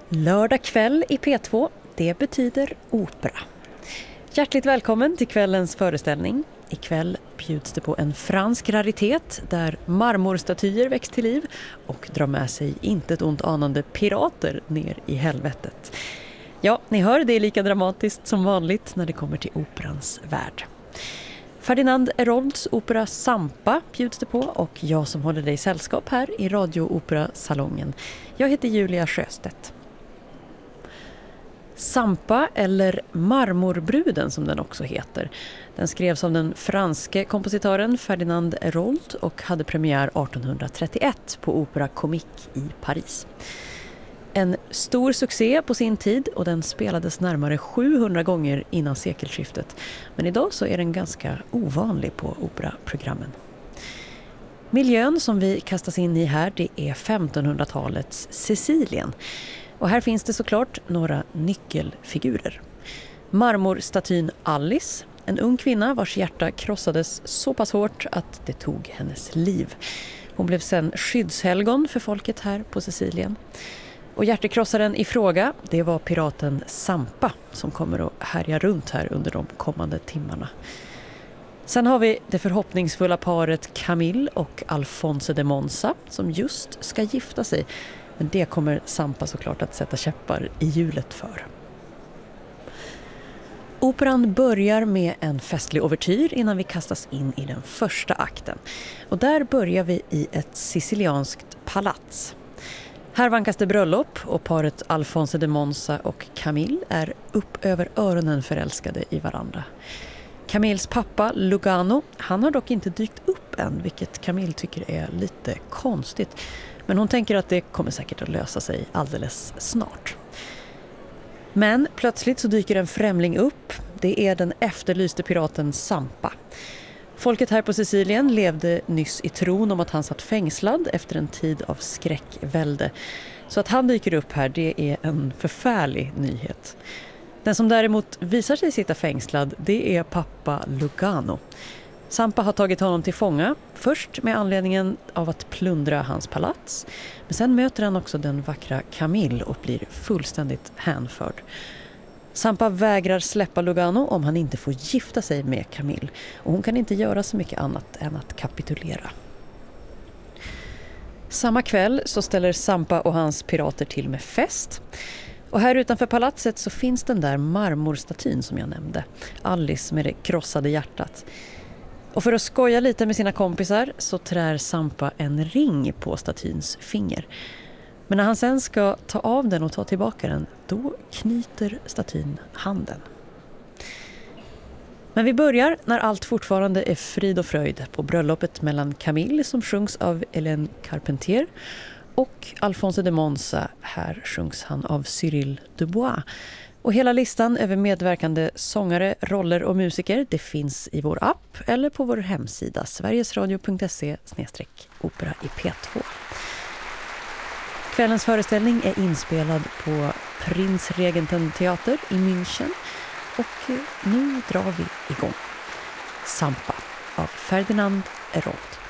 Lördag kväll i P2, det betyder opera. Hjärtligt välkommen till kvällens föreställning. Ikväll bjuds det på en fransk raritet där marmorstatyer väcks till liv och drar med sig intet ont anande pirater ner i helvetet. Ja, ni hör, det är lika dramatiskt som vanligt när det kommer till operans värld. Ferdinand Herolds opera Zampa bjuds det på och jag som håller dig sällskap här i radiooperasalongen. Jag heter Julia Sjöstedt. Zampa, eller Marmorbruden som den också heter. Den skrevs av den franske kompositören Ferdinand Herold och hade premiär 1831 på Opera Comique i Paris. En stor succé på sin tid och den spelades närmare 700 gånger innan sekelskiftet. Men idag så är den ganska ovanlig på operaprogrammen. Miljön som vi kastas in i här, det är 1500-talets Sicilien. Och här finns det såklart några nyckelfigurer. Marmorstatyn Alice, en ung kvinna vars hjärta krossades så pass hårt att det tog hennes liv. Hon blev sedan skyddshelgon för folket här på Sicilien. Och hjärtekrossaren i fråga, det var piraten Zampa som kommer att härja runt här under de kommande timmarna. Sen har vi det förhoppningsfulla paret Camille och Alfonso de Monza som just ska gifta sig. Men det kommer Zampa såklart att sätta käppar i hjulet för. Operan börjar med en festlig ouvertyr innan vi kastas in i den första akten. Och där börjar vi i ett sicilianskt palats. Här vankas det bröllop och paret Alfonso de Monza och Camille är upp över öronen förälskade i varandra. Camilles pappa Lugano, han har dock inte dykt upp än, vilket Camille tycker är lite konstigt. Men hon tänker att det kommer säkert att lösa sig alldeles snart. Men plötsligt så dyker en främling upp. Det är den efterlyste piraten Zampa. Folket här på Sicilien levde nyss i tron om att han satt fängslad efter en tid av skräckvälde. Så att han dyker upp här, det är en förfärlig nyhet. Den som däremot visar sig sitta fängslad, det är pappa Lugano. Zampa har tagit honom till fånga, först med anledningen av att plundra hans palats. Men sen möter han också den vackra Camille och blir fullständigt hänförd. Zampa vägrar släppa Lugano om han inte får gifta sig med Camille. Och hon kan inte göra så mycket annat än att kapitulera. Samma kväll så ställer Zampa och hans pirater till med fest. Och här utanför palatset så finns den där marmorstatyn som jag nämnde. Alice med det krossade hjärtat. Och för att skoja lite med sina kompisar så trär Zampa en ring på statyns finger. Men när han sen ska ta av den och ta tillbaka den, då knyter statyn handen. Men vi börjar när allt fortfarande är frid och fröjd på bröllopet mellan Camille som sjungs av Hélène Carpentier och Alfonso de Monza. Här sjungs han av Cyril Dubois. Och hela listan över medverkande sångare, roller och musiker, det finns i vår app eller på vår hemsida sverigesradio.se/opera i P2. Kvällens föreställning är inspelad på Prinzregenten Teater i München och nu drar vi igång. Zampa av Ferdinand Herold.